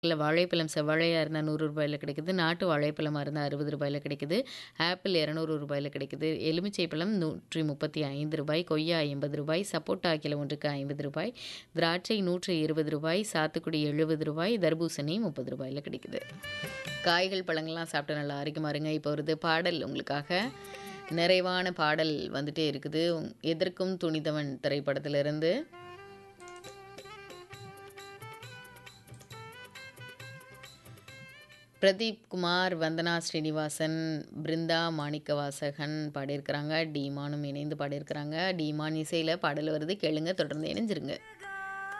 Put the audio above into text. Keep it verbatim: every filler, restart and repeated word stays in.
இல்ல வாழைப்பழம் செவ்வாழையா இருந்தா ரூ. நூறு கிடைக்குது. நாட்டு வாழைப்பழமா இருந்தா ரூ. அறுபது கிடைக்குது. ஆப்பிள் ரூ. இருநூறு கிடைக்குது. எலுமிச்சை பழம் ரூ. நூற்று முப்பத்தி ஐந்து, கொய்யா ரூ. ஐம்பது, சப்போட்டா கிலோ ஒன்றுக்கு ரூ. ஐம்பது, திராட்சை ரூ. நூற்று இருபது, சாத்துக்குடி ரூ. எழுபது, தர்பூசணி ரூ. முப்பது கிடைக்குது. காய்கள், பழங்கள்லாம் சாப்பிட்டு நல்லா ஆரோக்கியமா இருங்க. இப்போ வருது பாடல் உங்களுக்காக. நிறைவான பாடல் வந்துட்டே இருக்குது. எதற்கும் துணிந்தவன் திரைப்படத்திலிருந்து. பிரதீப் குமார், வந்தனா ஸ்ரீனிவாசன், பிருந்தா மாணிக்கவாசகன் பாடியிருக்கிறாங்க. டி மானும் இணைந்து பாடியிருக்கிறாங்க. டி மான் இசையில் பாடல் வருது, கேளுங்க, தொடர்ந்து இணைஞ்சிருங்க.